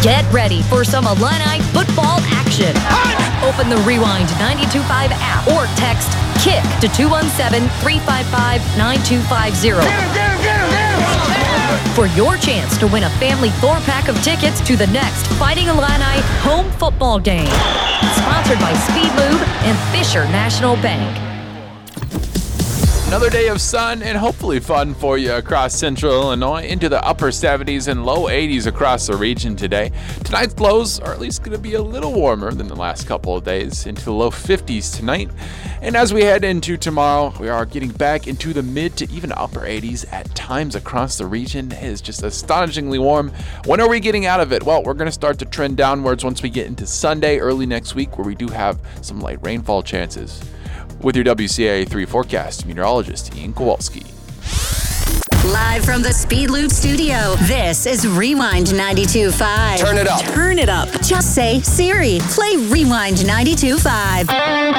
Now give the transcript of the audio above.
Get ready for some Illini football action. Open the Rewind 92.5 app or text KICK to 217-355-9250 for your chance to win a family 4-pack of tickets to the next Fighting Illini home football game. Sponsored by Speed Lube and Fisher National Bank. Another day of sun and hopefully fun for you across central Illinois, into the upper 70s and low 80s across the region today. Tonight's lows are at least going to be a little warmer than the last couple of days, into the low 50s tonight. And as we head into tomorrow, we are getting back into the mid to even upper 80s at times across the region. It is just astonishingly warm. When are we getting out of it? Well, we're going to start to trend downwards once we get into Sunday, early next week, where we do have some light rainfall chances. With your WCAA 3 forecast, meteorologist Ian Kowalski. Live from the Speed Loop studio, this is Rewind 92.5. Turn it up. Turn it up. Just say, Siri, play Rewind 92.5.